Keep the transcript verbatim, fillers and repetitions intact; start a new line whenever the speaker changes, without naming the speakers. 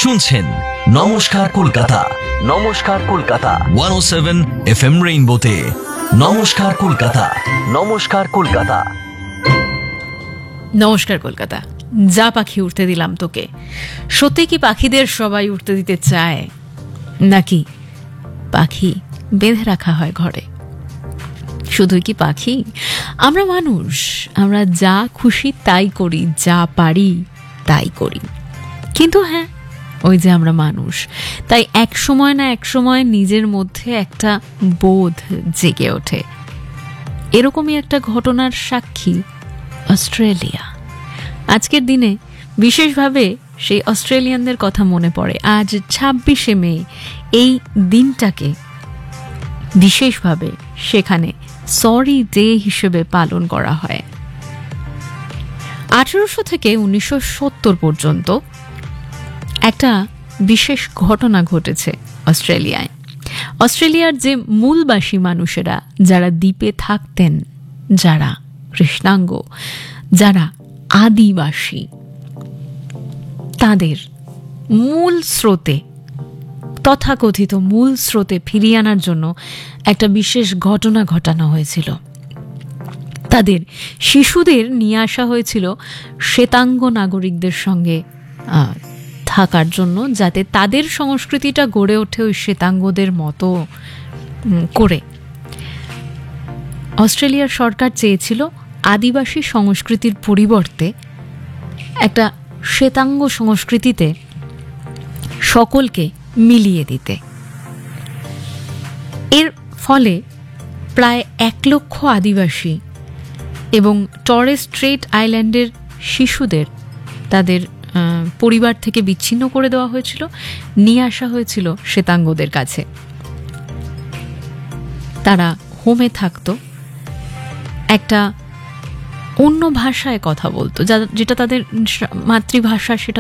শুনছেন নমস্কার কলকাতা, নমস্কার কলকাতা ওয়ান ও সেভেন এফ এম রেইনবোতে। নমস্কার কলকাতা, নমস্কার কলকাতা,
নমস্কার কলকাতা। যা পাখি উঠতে দিলাম তোকে, সত্যি কি পাখিদের সবাই উঠতে দিতে চায়, নাকি পাখি বেঁধে রাখা হয় ঘরে? শুধুই কি পাখি, আমরা মানুষ, আমরা যা খুশি তাই করি, যা পারি তাই করি। কিন্তু হ্যাঁ, ওই যে আমরা মানুষ, তাই এক সময় না এক সময় নিজের মধ্যে একটা বোধ জেগে ওঠে। এরকমই একটা ঘটনার সাক্ষী অস্ট্রেলিয়া। আজকের দিনে বিশেষভাবে সেই অস্ট্রেলিয়ানদের কথা মনে পড়ে। আজ ছাব্বিশে মে এই দিনটাকে বিশেষভাবে সেখানে সরি ডে হিসেবে পালন করা হয়। আঠারোশো থেকে উনিশশো সত্তর পর্যন্ত একটা বিশেষ ঘটনা ঘটেছে অস্ট্রেলিয়ায়। অস্ট্রেলিয়ার যে মূলবাসী মানুষেরা, যারা দ্বীপে থাকতেন, যারা কৃষ্ণাঙ্গ, যারা আদিবাসী, তাদের মূল স্রোতে, তথাকথিত মূল স্রোতে ফিরিয়ে আনার জন্য একটা বিশেষ ঘটনা ঘটানো হয়েছিল। তাদের শিশুদের নিয়ে আসা হয়েছিল শ্বেতাঙ্গ নাগরিকদের সঙ্গে থাকার জন্য, যাতে তাদের সংস্কৃতিটা গড়ে ওঠে ওই শ্বেতাঙ্গদের মতো করে। অস্ট্রেলিয়ার সরকার চেয়েছিল আদিবাসী সংস্কৃতির পরিবর্তে একটা শ্বেতাঙ্গ সংস্কৃতিতে সকলকে মিলিয়ে দিতে। এর ফলে প্রায় এক লক্ষ আদিবাসী এবং টরেস স্ট্রেট আইল্যান্ডের শিশুদের তাদের পরিবার থেকে বিচ্ছিন্ন করে দেওয়া হয়েছিল, নিয়ে আসা হয়েছিল শ্বেতাঙ্গদের কাছে। তারা হোমে থাকতো, একটা অন্য ভাষায় কথা বলতো, যেটা তাদের মাতৃভাষা, সেটা